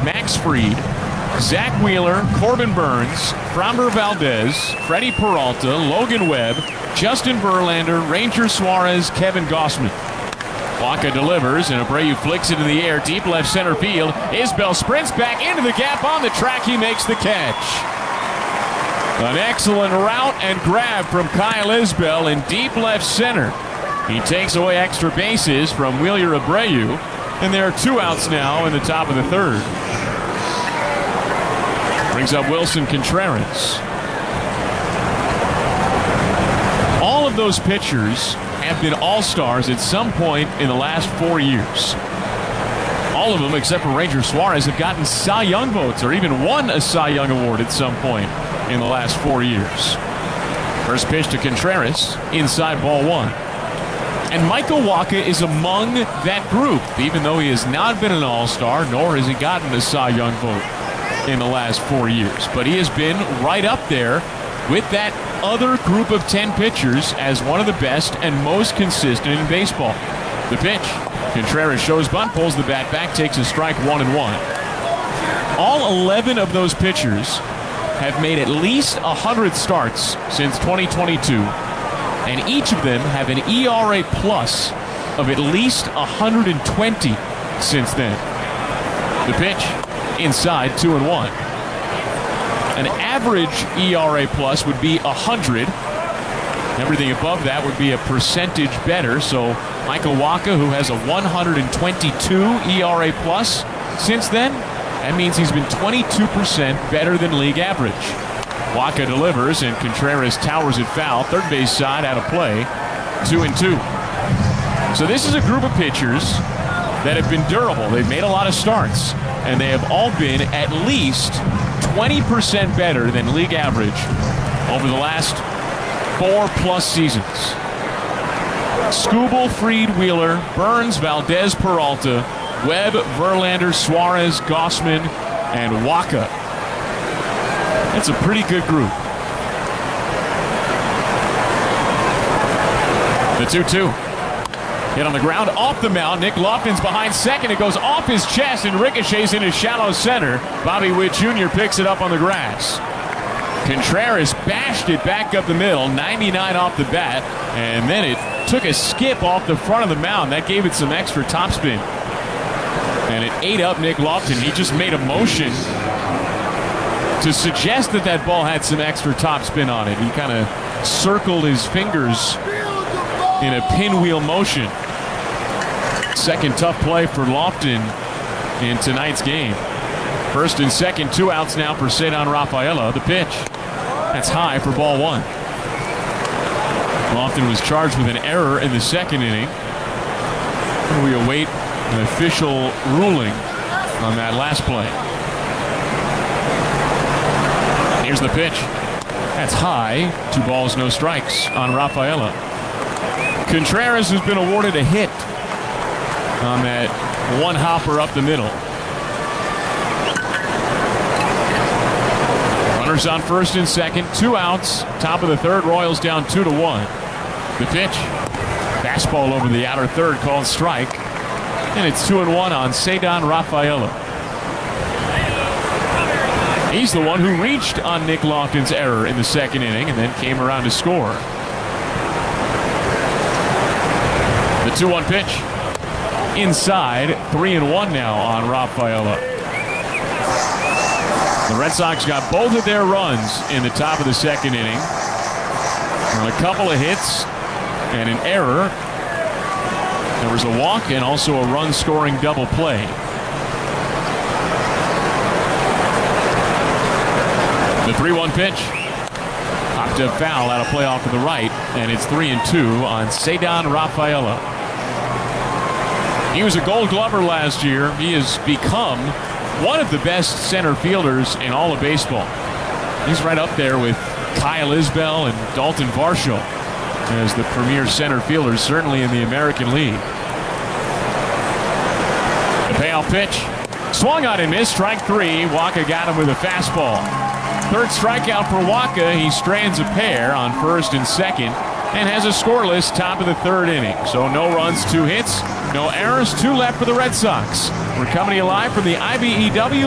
Max Fried, Zach Wheeler, Corbin Burns, Framber Valdez, Freddie Peralta, Logan Webb, Justin Verlander, Ranger Suarez, Kevin Gausman. Wacha delivers, and Abreu flicks it in the air, deep left center field. Isbell sprints back into the gap on the track. He makes the catch. An excellent route and grab from Kyle Isbell in deep left center. He takes away extra bases from Wheeler Abreu, and there are 2 outs now in the top of the third. Brings up Wilson Contreras. All of those pitchers have been all-stars at some point in the last 4 years. All of them, except for Ranger Suarez, have gotten Cy Young votes or even won a Cy Young award at some point in the last 4 years. First pitch to Contreras, inside ball 1. And Michael Wacha is among that group, even though he has not been an all-star, nor has he gotten a Cy Young vote in the last 4 years. But he has been right up there with that other group of 10 pitchers as one of the best and most consistent in baseball. The pitch. Contreras shows bunt, pulls the bat back, takes a strike, 1-1. All 11 of those pitchers have made at least 100 starts since 2022, and each of them have an ERA plus of at least 120 since then. The pitch, inside, 2-1. An average ERA plus would be 100. Everything above that would be a percentage better. So Michael Wacha, who has a 122 ERA plus since then, that means he's been 22% better than league average. Wacha delivers, and Contreras towers it foul. Third base side out of play. 2-2. So this is a group of pitchers that have been durable. They've made a lot of starts, and they have all been at least 20% better than league average over the last 4+ seasons. Skubal, Fried, Wheeler, Burns, Valdez, Peralta, Webb, Verlander, Suarez, Gausman, and Wacha. That's a pretty good group. The 2-2. Hit on the ground, off the mound. Nick Lofton's behind second. It goes off his chest and ricochets into shallow center. Bobby Witt Jr. picks it up on the grass. Contreras bashed it back up the middle, 99 off the bat, and then it took a skip off the front of the mound. That gave it some extra topspin. And it ate up Nick Lofton. He just made a motion to suggest that that ball had some extra topspin on it. He kind of circled his fingers in a pinwheel motion. Second tough play for Lofton in tonight's game. First and second, 2 outs now for Ceddanne Rafaela. The pitch. That's high for ball 1. Lofton was charged with an error in the second inning. We await an official ruling on that last play. Here's the pitch. That's high. 2 balls, no strikes on Rafaela. Contreras has been awarded a hit on that one hopper up the middle. Runners on first and second, 2 outs. Top of the third, Royals down 2-1. The pitch. Fastball over the outer third, called strike. And it's 2-1 on Ceddanne Rafaela. He's the one who reached on Nick Lofton's error in the second inning and then came around to score. The 2-1 pitch. Inside, 3-1 now on Rafaela. The Red Sox got both of their runs in the top of the second inning. On a couple of hits and an error. There was a walk and also a run-scoring double play. The 3-1 pitch. Popped up foul out of play off to the right, and it's 3-2 on Ceddanne Rafaela. He was a Gold Glover last year. He has become one of the best center fielders in all of baseball. He's right up there with Kyle Isbell and Dalton Varsho as the premier center fielders, certainly in the American League. The payoff pitch. Swung on and missed. Strike 3. Wacha got him with a fastball. Third strikeout for Wacha. He strands a pair on first and second and has a scoreless top of the third inning. So no runs, 2 hits, no errors, 2 left for the Red Sox. We're coming to you live from the IBEW